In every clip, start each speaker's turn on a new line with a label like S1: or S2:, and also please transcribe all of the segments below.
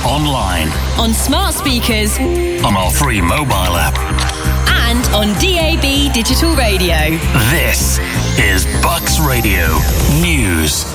S1: online,
S2: on smart speakers,
S1: on our free mobile app,
S2: and on DAB digital radio.
S1: This is Bucks Radio News.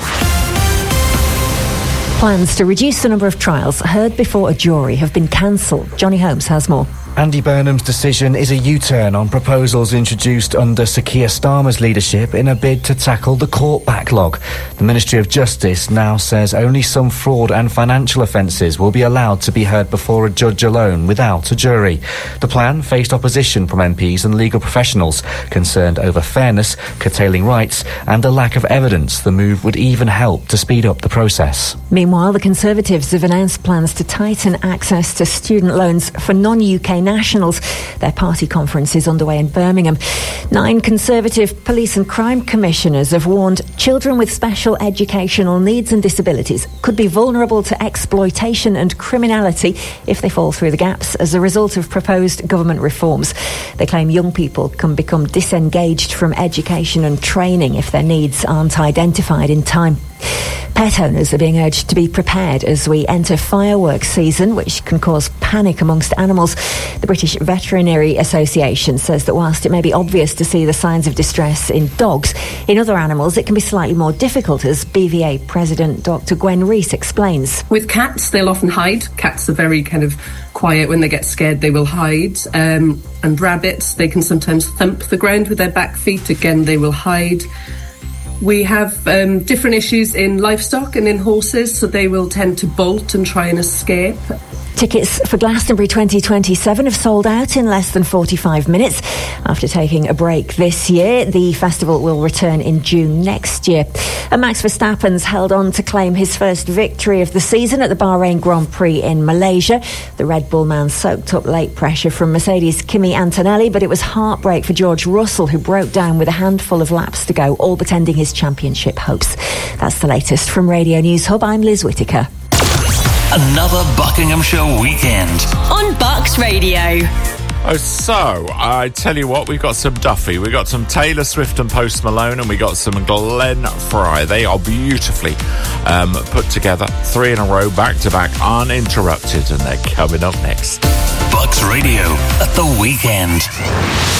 S3: Plans to reduce the number of trials heard before a jury have been cancelled. Johnny Holmes has more.
S4: Andy Burnham's decision is a U-turn on proposals introduced under Sir Keir Starmer's leadership in a bid to tackle the court backlog. The Ministry of Justice now says only some fraud and financial offences will be allowed to be heard before a judge alone without a jury. The plan faced opposition from MPs and legal professionals concerned over fairness, curtailing rights and a lack of evidence. The move would even help to speed up the process.
S3: Meanwhile, the Conservatives have announced plans to tighten access to student loans for non-UK nationals. Their party conference is underway in Birmingham. 9 Conservative police and crime commissioners have warned children with special educational needs and disabilities could be vulnerable to exploitation and criminality if they fall through the gaps as a result of proposed government reforms. They claim young people can become disengaged from education and training if their needs aren't identified in time. Pet owners are being urged to be prepared as we enter fireworks season, which can cause panic amongst animals. The British Veterinary Association says that whilst it may be obvious to see the signs of distress in dogs, in other animals it can be slightly more difficult, as BVA President Dr Gwen Rees explains.
S5: With cats, they'll often hide. Cats are very kind of quiet. When they get scared, they will hide. And rabbits, they can sometimes thump the ground with their back feet. Again, they will hide. We have different issues in livestock and in horses, so they will tend to bolt and try and escape.
S3: Tickets for Glastonbury 2027 have sold out in less than 45 minutes. After taking a break this year, the festival will return in June next year. And Max Verstappen's held on to claim his first victory of the season at the Bahrain Grand Prix in Malaysia. The Red Bull man soaked up late pressure from Mercedes' Kimi Antonelli, but it was heartbreak for George Russell, who broke down with a handful of laps to go, all but ending his championship hopes. That's the latest from Radio News Hub. I'm Liz Whittaker.
S1: Another Buckinghamshire weekend
S2: on Bucks Radio.
S6: Oh, so, I tell you what, we've got some Duffy, we've got some Taylor Swift and Post Malone, and we got some Glenn Fry. They are beautifully put together, 3 in a row, back-to-back, uninterrupted, and they're coming up next.
S1: Bucks Radio at the weekend.